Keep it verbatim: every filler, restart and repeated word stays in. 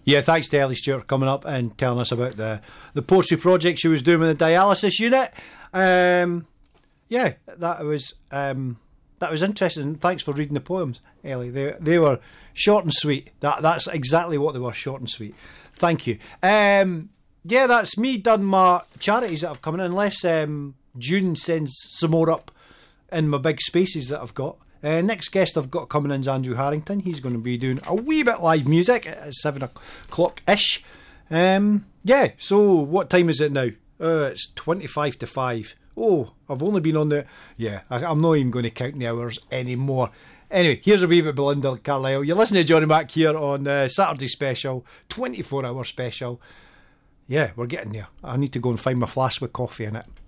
Yeah, thanks to Ellie Stewart coming up and telling us about the, the poetry project she was doing with the dialysis unit. Um, yeah, that was um, that was interesting. Thanks for reading the poems, Ellie. They they were short and sweet. That that's exactly what they were, short and sweet. Thank you. Um, yeah, that's me done my charities that have come in. Unless um, June sends some more up in my big spaces that I've got. Uh, next guest I've got coming in is Andrew Harrington. He's going to be doing a wee bit live music at seven o'clock ish. Um, yeah, so what time is it now? Uh, it's twenty-five to five. Oh, I've only been on the... Yeah, I, I'm not even going to count the hours anymore. Anyway, here's a wee bit of Belinda Carlisle. You're listening to Johnny Mac here on uh, Saturday special, twenty-four hour special. Yeah, we're getting there. I need to go and find my flask with coffee in it.